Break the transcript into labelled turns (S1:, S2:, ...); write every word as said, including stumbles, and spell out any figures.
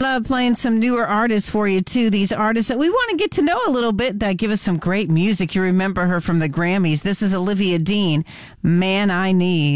S1: Love playing some newer artists for you, too. These artists that we want to get to know a little bit that give us some great music. You remember her from the Grammys. This is Olivia Dean, Man I Need.